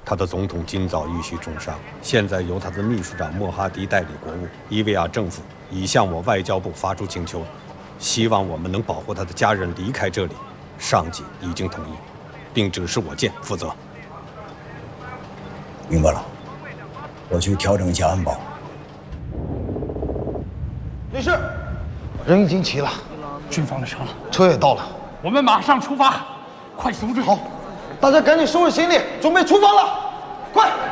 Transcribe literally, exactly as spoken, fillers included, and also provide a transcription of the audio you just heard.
他的总统今早遇袭重伤，现在由他的秘书长莫哈迪代理国务。伊维亚政府已向我外交部发出请求，希望我们能保护他的家人离开这里。上级已经同意，并指示我舰负责。 明白了，我去调整一下安保。 女士，人已经齐了， 军方的车了， 车也到了， 我们马上出发，快松队。 好，大家赶紧收拾行李，准备出发了。